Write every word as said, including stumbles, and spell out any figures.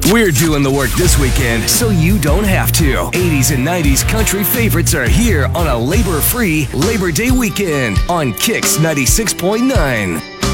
We're doing the work this weekend so you don't have to. eighties and nineties country favorites are here on a labor-free Labor Day weekend on Kicks ninety-six point nine.